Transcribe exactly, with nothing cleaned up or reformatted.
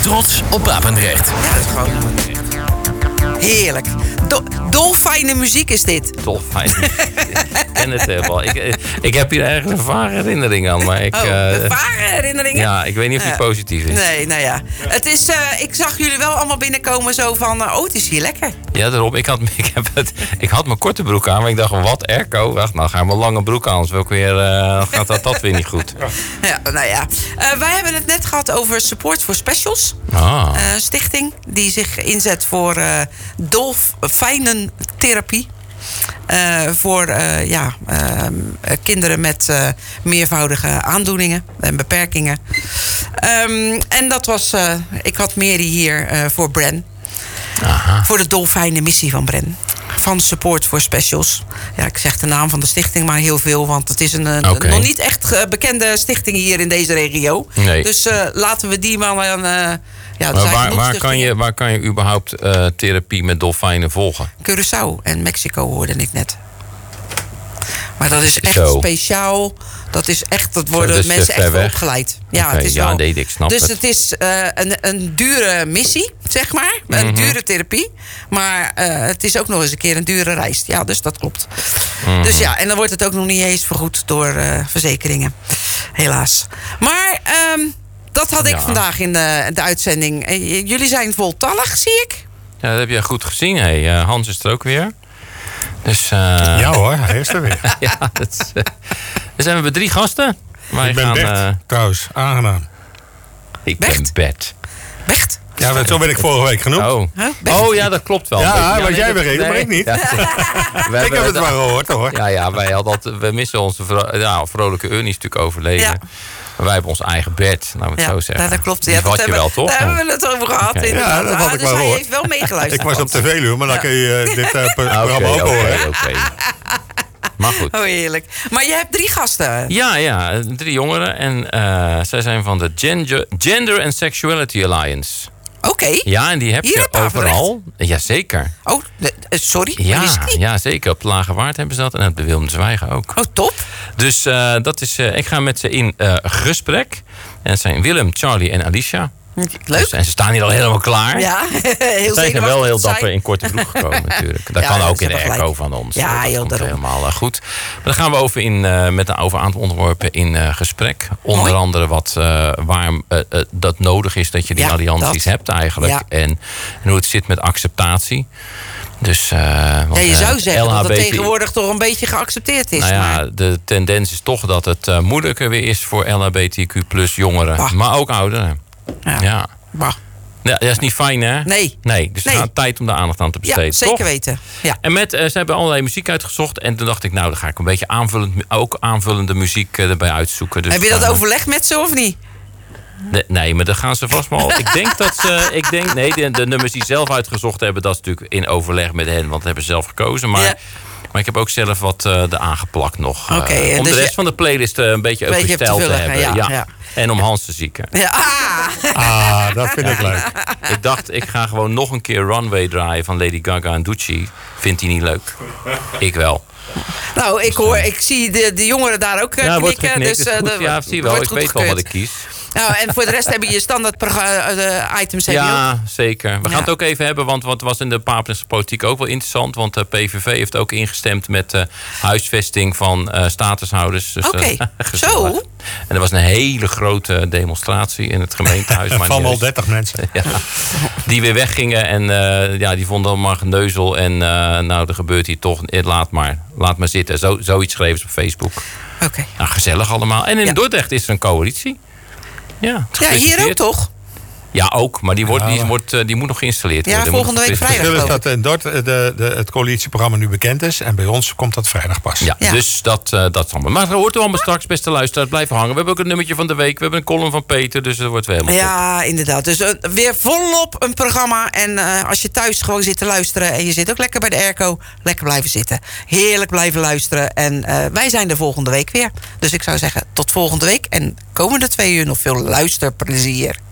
Trots op Papendrecht. Ja, dat is gewoon heerlijk. Do- dolfijne muziek is dit. Dolfijne muziek. Ik ken het helemaal. Ik, ik heb hier eigenlijk een vage herinnering aan. Maar ik, Oh, uh, vage herinneringen? Ja, ik weet niet of die Ja. positief is. Nee, nou ja. Het is, uh, ik zag jullie wel allemaal binnenkomen zo van... Uh, oh, het is hier lekker. Ja, daarom. Ik had, ik, heb het, ik had mijn korte broek aan, maar ik dacht, wat airco? Wacht, nou ga ik mijn lange broek aan, anders wil ik weer, uh, gaat dat, dat weer niet goed. Ja, nou ja. Uh, wij hebben het net gehad over Support for Specials. Ah. Uh, stichting die zich inzet voor uh, dolfijnentherapie. Uh, voor uh, ja, uh, kinderen met uh, meervoudige aandoeningen en beperkingen. Um, en dat was, uh, ik had Mary hier uh, voor Bren. Aha. Voor de dolfijne missie van Bren. Van Support for Specials. Ja, ik zeg de naam van de stichting maar heel veel, want het is een, een Okay. nog niet echt uh, bekende stichting hier in deze regio. Nee. Dus uh, laten we die maar aan... Uh, ja, er Maar zijn waar, genoeg waar, kan je, waar kan je überhaupt uh, therapie met dolfijnen volgen? Curaçao en Mexico hoorde ik net. Maar dat is echt Zo. speciaal. Dat is echt, dat worden Zo, dus mensen ver echt voor weg. opgeleid. Ja, Okay, het is ja, wel. nee, ik snap dus het. het, is uh, een, een dure missie, zeg maar. Een Mhm. dure therapie. Maar uh, het is ook nog eens een keer een dure reis. Ja, dus dat klopt. Mhm. Dus ja, en dan wordt het ook nog niet eens vergoed door uh, verzekeringen. Helaas. Maar um, dat had ik Ja. vandaag in de, de uitzending. Uh, jullie zijn voltallig, zie ik. Ja, dat heb je goed gezien. Hey, uh, Hans is er ook weer. Dus, uh, Ja hoor, hij is er weer. ja, dat is, uh, dus hebben we drie gasten. Wij Ik ben gaan, Bert, uh, trouwens. Aangenaam. ik Bert? ben Bert. Bert? Ja, maar zo ben ik vorige week genoemd. Oh. Huh? Bert? Oh ja, dat klopt wel. Ja, Een beetje. want nee, jij dat- weer een, maar ik niet. Ja, we Ik heb het wel gehoord hoor. Ja, ja, wij hadden altijd, we missen onze vro- ja, vrolijke Ernie is natuurlijk overleden. Ja. Maar wij hebben onze eigen bed, laten we het Ja, zo zeggen. dat klopt. Die Ja, had dat je hebben, wel, toch? Daar hebben we het over gehad. Oké. inderdaad. Ja, dat had Ah, ik dus wel hij gehoord. heeft wel meegeluisterd. Ik was op Hans. tv, maar dan Ja. kun je uh, dit uh, Ah, programma Oké, ook horen. oké, oké. Maar goed. Oh, heerlijk. Maar je hebt drie gasten. Ja, ja, drie jongeren. En uh, zij zijn van de Gender, Gender and Sexuality Alliance. Oké. Okay. Ja, en die heb Hier je in Papendrecht? overal. Jazeker. Oh, de- uh, sorry. maar Ja, wist ik niet. ja, zeker. Op de Lage Waard hebben ze dat. En op de Wilm Zwijgen ook. Oh, top. Dus uh, dat is, uh, ik ga met ze in uh, gesprek. En het zijn Willem, Charlie en Alicia. Leuk. Dus, en ze staan hier al helemaal klaar. Ja, heel Zij zijn wel zenuwachtig heel te zijn. dapper in korte broek gekomen natuurlijk. Dat Ja, kan dat ook is in de wel airco gelijk. van ons. Ja, dat joh, komt daarom. helemaal uh, goed. Maar dan gaan we over, in, uh, met een, over een aantal onderwerpen in uh, gesprek. Onder Mooi. andere wat, uh, waarom uh, uh, dat nodig is dat je die Ja, allianties dat. hebt eigenlijk. Ja. En, en hoe het zit met acceptatie. Dus, uh, want, Ja, je uh, zou zeggen dat het L H B T I tegenwoordig toch een beetje geaccepteerd is. Nou ja, maar de tendens is toch dat het uh, moeilijker weer is voor L H B T Q plus jongeren. Bah. Maar ook ouderen. ja. Ja. Bah. Ja, dat is niet fijn, hè? Nee. Nee, dus Nee. het gaat tijd om daar aandacht aan te besteden. Ja, zeker toch? weten. Ja. En met, uh, ze hebben allerlei muziek uitgezocht. En toen dacht ik, nou, dan ga ik een beetje aanvullend, ook aanvullende muziek uh, erbij uitzoeken. Dus Heb je dat dan, uh, overlegd met ze of niet? Nee, nee, maar dan gaan ze vast wel. Ik denk dat ze. Ik denk, nee, de, de nummers die ze zelf uitgezocht hebben, dat is natuurlijk in overleg met hen, want dat hebben ze zelf gekozen. Maar, Ja. maar ik heb ook zelf wat uh, eraan geplakt nog. uh, Oké, om dus de rest je- van de playlist uh, een beetje Beetje oversteld te te vullen, hebben. ja, Ja, ja. En om Hans te zieken. Ja. Ah. Ah, dat vind ik leuk. Ik dacht, ik ga gewoon nog een keer Runway draaien van Lady Gaga en Gucci. Vindt hij niet leuk? Ik wel. Nou, ik hoor, ik zie de, de jongeren daar ook uh, Ja, wordt knikken. geknikt. Dus, is uh, goed. dat Ja, wordt- zie je wel. wordt Ik weet goedgekeurd. wel wat ik kies. Nou, en voor de rest hebben je standaard proga- uh, de items. Heb je ook. Ja, zeker. We gaan Ja. het ook even hebben, want wat was in de Papendrechtse politiek ook wel interessant. Want de P V V heeft ook ingestemd met de huisvesting van uh, statushouders. Dus, Oké, uh, gezellig. zo. En er was een hele grote demonstratie in het gemeentehuis. maar Van niet al eens- dertig mensen. Ja, die weer weggingen en uh, ja, die vonden allemaal geneuzel. En uh, nou, er gebeurt hier toch, eh, laat maar, laat maar zitten. Zo, zoiets schreven ze op Facebook. Oké. Nou, gezellig allemaal. En in Ja. Dordrecht is er een coalitie. Ja, Ja, hier ook gefeliciteerd. toch? Ja, ook. Maar die, wordt, Ja, die, maar- wordt, uh, die moet nog geïnstalleerd Ja, worden. volgende Moet week nog Het vrijdag. verschil is dat in Dort de, de, het coalitieprogramma nu bekend is. En bij ons komt dat vrijdag pas. Ja, Ja. dus dat, uh, dat is allemaal. Maar dat hoort u allemaal straks, beste luisteraars. Blijven hangen. We hebben ook een nummertje van de week. We hebben een column van Peter. Dus dat wordt weer helemaal top. Ja, inderdaad. Dus uh, weer volop een programma. En uh, als je thuis gewoon zit te luisteren en je zit ook lekker bij de airco, lekker blijven zitten. Heerlijk blijven luisteren. En uh, wij zijn er volgende week weer. Dus ik zou zeggen, tot volgende week. En komende twee uur nog veel luisterplezier.